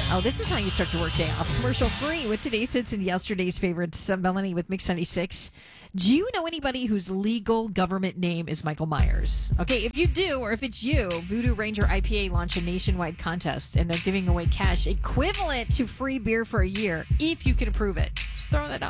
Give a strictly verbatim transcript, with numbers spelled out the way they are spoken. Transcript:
Oh, this is how you start your workday off. Commercial free with today's hits and yesterday's favorites. Uh, Melanie with Mix ninety-six. Do you know anybody whose legal government name is Michael Myers? Okay, if you do, or if it's you, Voodoo Ranger I P A launched a nationwide contest, and they're giving away cash equivalent to free beer for a year if you can prove it. Just throwing that out.